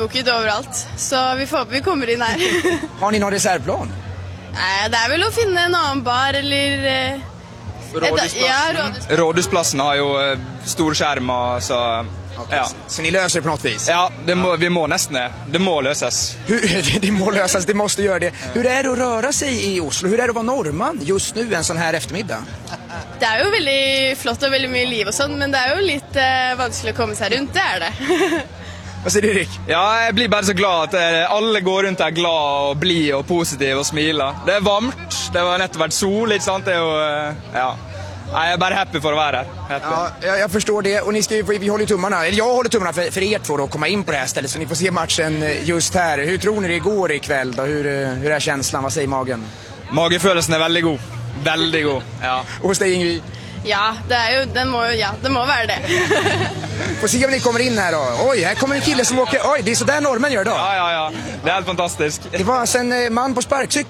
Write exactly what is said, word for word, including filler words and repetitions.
fullbooket overalt, så vi får håpe vi kommer inn her. Har ni noen reservplan? Nei, det er vel å finne en annen bar, eller... Eh, Rådhusplassen. Ja, Rådhusplassen. Rådhusplassen har jo eh, store skjermer, så... Okay. Ja. Så ni löser det på något vis? Ja, det må, vi må nesten det. Det må løses. Hur, det må løses, det måste göra det. Hur är det att röra sig i Oslo? Hur är det att vara norrman just nu en sån här eftermiddag? Det er jo veldig flott og veldig mye liv og sånn, men det er jo litt eh, vanskelig å komme seg rundt, det er det. Hva sier du, Erik? Ja, jeg blir bare så glad at alle går rundt her glad og blid og positiv og smiler. Det er varmt, det har nettopp vært sol, ikke sant? Det er jo, ja... Jag är bara happy för att vara här. Ja, jag, jag förstår det. Och ni ska ju, vi håller tummarna. Eller jag håller tummarna för, för er två att komma in på det här stället. Så ni får se matchen just här. Hur tror ni det går ikväll då? Hur, hur är känslan? Vad säger magen? Magefølelsen är väldigt god. Väldigt god. Ja. Och hos dig, Ingrid? Ja, det er jo, den må, ja, det må være det. Får se om ni kommer in här då. Oj, här kommer en kille som åker... Oj, det är så där normen gör då. Ja, ja, ja. Det är helt fantastiskt. Det var alltså en man på sparkcykel